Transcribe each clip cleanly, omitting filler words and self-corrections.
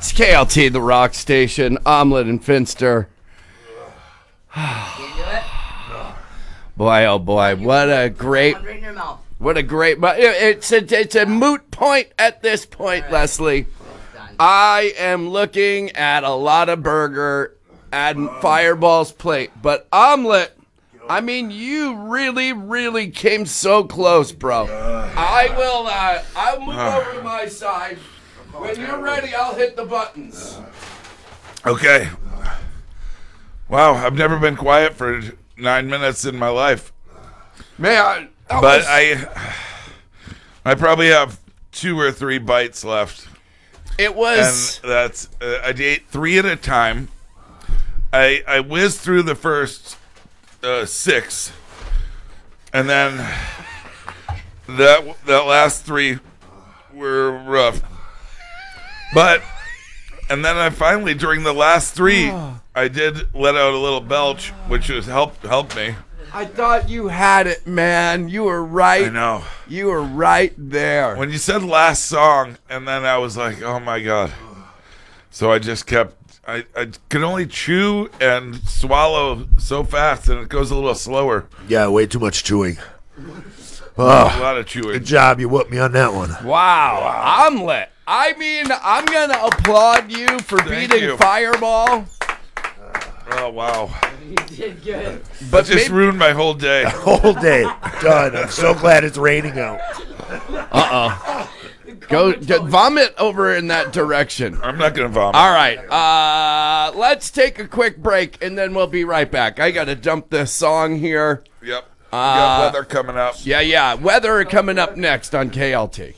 It's KLT, the rock station. Omelet and Finster. Boy, oh boy, what a great. It's a moot point at this point, right. Leslie. I am looking at a lot of burger and Fireball's plate, but Omelet, I mean, you really came so close, bro. I'll move over to my side. When you're ready, I'll hit the buttons. Okay. Wow, I've never been quiet for 9 minutes in my life. Man, I probably have 2 or 3 bites left. It was... And that's... I ate 3 at a time. I whizzed through the first 6. And then that last 3 were rough. And then I finally, during the last 3, I did let out a little belch, which was helped me. I thought you had it, man. You were right. I know. You were right there. When you said last song, and then I was like, oh my God. So I just kept, I could only chew and swallow so fast, and it goes a little slower. Yeah, way too much chewing. A lot of chewing. Good job. You whooped me on that one. Wow. Omelet. I mean, I'm going to applaud you for beating Fireball. Oh, wow. You did good. But just ruined my whole day. Whole day. Done. I'm so glad it's raining out. Go vomit over in that direction. I'm not going to vomit. All right. Let's take a quick break, and then we'll be right back. I got to dump this song here. Yep. We got weather coming up. Yeah. Weather coming up next on KLT.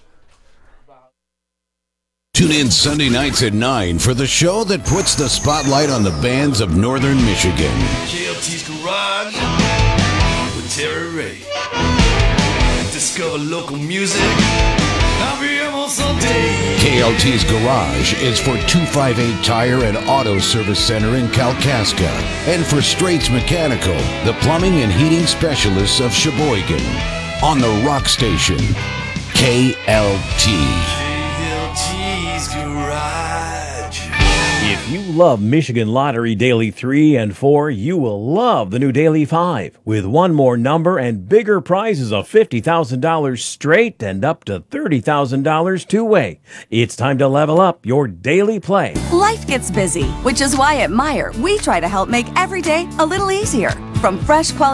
Tune in Sunday nights at 9 for the show that puts the spotlight on the bands of Northern Michigan. KLT's Garage with Terry Ray. Discover local music. Abrimos all day. KLT's Garage is for 258 Tire and Auto Service Center in Kalkaska. And for Straits Mechanical, the plumbing and heating specialists of Sheboygan. On the rock station, KLT. KLT's Garage. If you love Michigan Lottery Daily 3 and 4, you will love the new Daily 5 with one more number and bigger prizes of $50,000 straight and up to $30,000 two-way. It's time to level up your daily play. Life gets busy, which is why at Meijer, we try to help make every day a little easier. From fresh quality